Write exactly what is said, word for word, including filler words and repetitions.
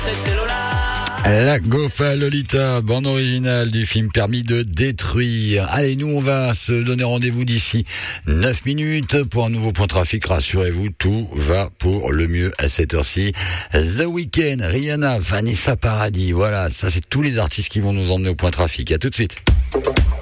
La Gofa Lolita, bande originale du film Permis de détruire. Allez, nous on va se donner rendez-vous d'ici neuf minutes pour un nouveau point trafic. Rassurez-vous, tout va pour le mieux à cette heure-ci. The Weeknd, Rihanna, Vanessa Paradis, voilà, ça c'est tous les artistes qui vont nous emmener au point trafic. À tout de suite.